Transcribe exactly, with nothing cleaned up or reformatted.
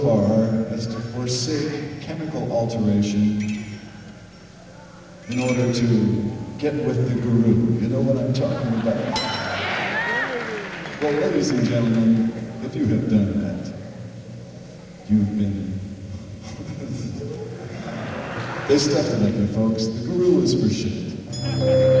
far as to forsake chemical alteration in order to get with the guru. You know what I'm talking about? Well, ladies and gentlemen, if you have done that, you've been... They stuffed it up there, folks. The guru is for shit.